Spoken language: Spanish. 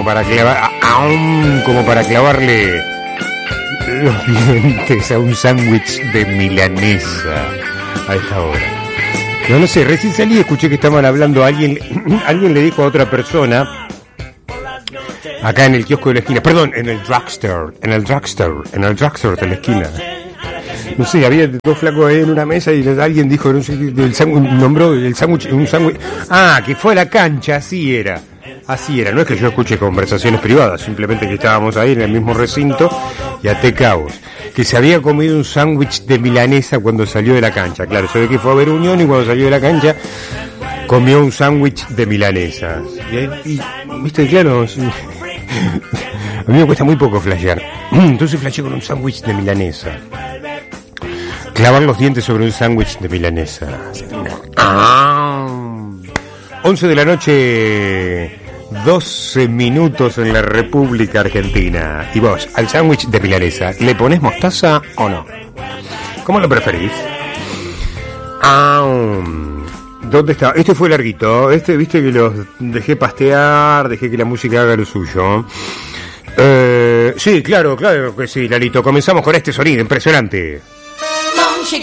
como para clavarle los dientes a un sándwich de milanesa a esta hora. No sé, recién salí y escuché que estaban hablando, alguien le dijo a otra persona, acá en el kiosco de la esquina, perdón, en el drugstore de la esquina. No sé, había dos flacos ahí en una mesa y alguien dijo, no sé, nombró el sándwich, un sándwich. Ah, que fue a la cancha, así era. No es que yo escuche conversaciones privadas, simplemente que estábamos ahí en el mismo recinto y até cabos. Que se había comido un sándwich de milanesa cuando salió de la cancha. Claro, se ve que fue a ver Unión y cuando salió de la cancha comió un sándwich de milanesa. Y viste, claro, sí. A mí me cuesta muy poco flashear. Entonces flasheé con un sándwich de milanesa. Clavar los dientes sobre un sándwich de milanesa. 11 de la noche, 12 minutos en la República Argentina. Y vos, al sándwich de milanesa, ¿le ponés mostaza o no? ¿Cómo lo preferís? ¿Dónde está? Este fue larguito. Viste que los dejé pastear, dejé que la música haga lo suyo. Sí, claro que sí, Lalito. Comenzamos con este sonido impresionante.